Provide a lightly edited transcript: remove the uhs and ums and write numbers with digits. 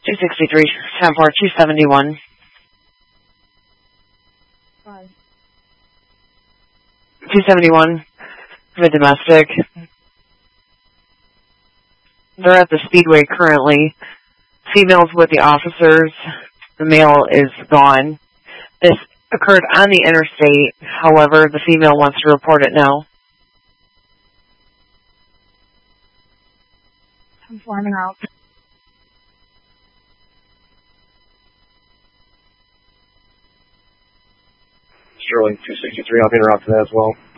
263, 10-4, 271. Hi. 271, for domestic. They're at the Speedway currently. Female's with the officers. The male is gone. This occurred on the interstate. However, the female wants to report it now. I'm forming out. Sterling 263, I'll be in route to that as well.